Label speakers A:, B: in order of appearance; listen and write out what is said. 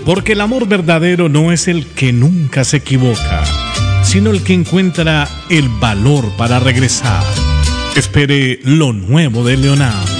A: Porque el amor verdadero no es el que nunca se equivoca, sino el que encuentra el valor para regresar. Espere lo nuevo de Leonardo.